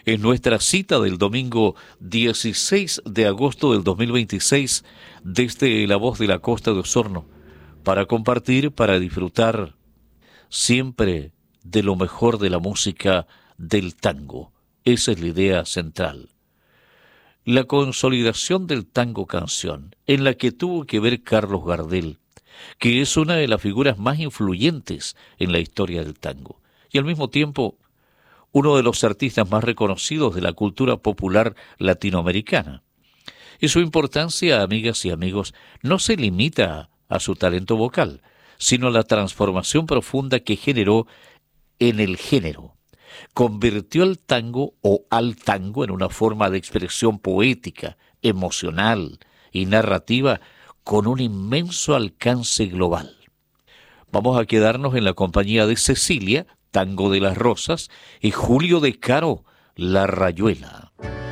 Es nuestra cita del domingo 16 de agosto del 2026 desde La Voz de la Costa de Osorno, para compartir, para disfrutar siempre de lo mejor de la música del tango. Esa es la idea central. La consolidación del tango canción, en la que tuvo que ver Carlos Gardel, que es una de las figuras más influyentes en la historia del tango, y al mismo tiempo uno de los artistas más reconocidos de la cultura popular latinoamericana. Y su importancia, amigas y amigos, no se limita a su talento vocal, sino a la transformación profunda que generó en el género. Convirtió el tango o al tango en una forma de expresión poética, emocional y narrativa con un inmenso alcance global. Vamos a quedarnos en la compañía de Cecilia, Tango de las Rosas, y Julio De Caro, La Rayuela.